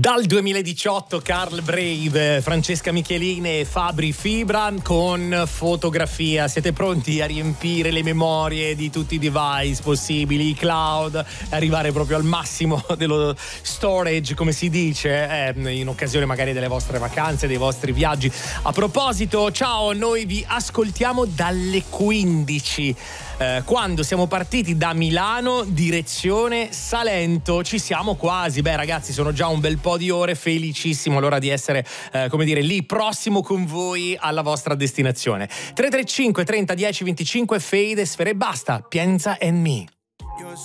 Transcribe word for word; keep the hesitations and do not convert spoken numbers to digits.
Dal duemiladiciotto Carl Brave, Francesca Michelin e Fabri Fibra con Fotografia. Siete pronti a riempire le memorie di tutti i device possibili, i cloud, arrivare proprio al massimo dello storage, come si dice, eh, in occasione magari delle vostre vacanze, dei vostri viaggi. A proposito, ciao, noi vi ascoltiamo dalle quindici. Eh, quando siamo partiti da Milano direzione Salento, ci siamo quasi. Beh ragazzi, sono già un bel po' di ore, felicissimo allora di essere eh, come dire lì prossimo con voi alla vostra destinazione. tre tre cinque trenta dieci venticinque Fade e Sfere, basta, Pienza and Me.